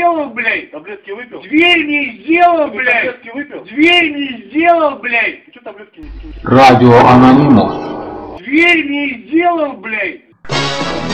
сделал, блядь! Таблетки выпил? Дверь не сделал, Ты блядь! таблетки выпил? Дверь не сделал, блядь! Ты что таблетки не... Радио Анонимус. Дверь не сделал, блядь!